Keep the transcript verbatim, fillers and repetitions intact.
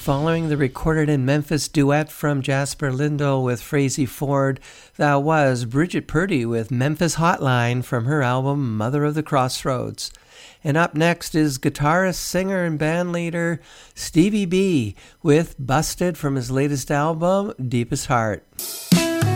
Following the recorded in Memphis duet from Jasper Lindell with Frazey Ford, that was Bridget Purdy with Memphis Hotline from her album Mother of the Crossroads. And up next is guitarist, singer, and bandleader Stevie B with Busted from his latest album, Deepest Heart.